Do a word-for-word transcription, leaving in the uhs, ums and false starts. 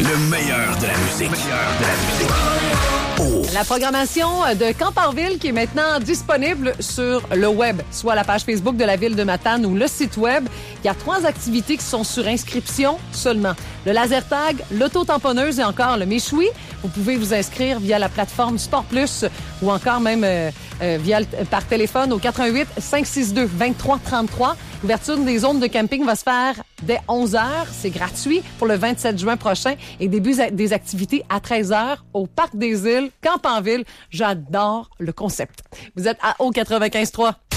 Le meilleur de la musique. Le meilleur de la musique. Oh. La programmation de Camp Parville qui est maintenant disponible sur le web, soit la page Facebook de la ville de Matane ou le site web. Il y a trois activités qui sont sur inscription seulement. Le laser tag, l'auto-tamponneuse et encore le méchoui. Vous pouvez vous inscrire via la plateforme Sport Plus ou encore même euh, euh, via le, par téléphone au quatre un huit, cinq six deux, deux trois trois trois. L'ouverture des zones de camping va se faire dès onze heures. C'est gratuit pour le vingt-sept juin prochain et début des activités à treize heures au Parc des Îles, Camp en Ville. J'adore le concept. Vous êtes à O quatre-vingt-quinze trois.